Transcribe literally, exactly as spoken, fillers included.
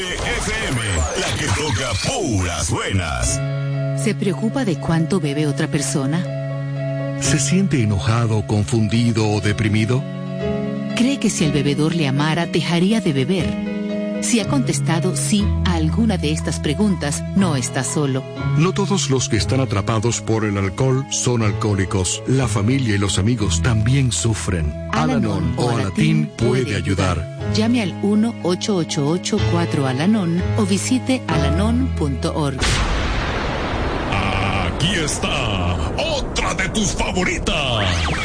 F M, la que toca puras buenas. ¿Se preocupa de cuánto bebe otra persona? ¿Se siente enojado, confundido o deprimido? ¿Cree que si el bebedor le amara, dejaría de beber? Si ha contestado sí a alguna de estas preguntas, no está solo. No todos los que están atrapados por el alcohol son alcohólicos. La familia y los amigos también sufren. Al-Anon o Alatín puede ayudar. Llame al uno ocho ocho ocho cuatro Al-Anon o visite alanon punto org. Aquí está otra de tus favoritas.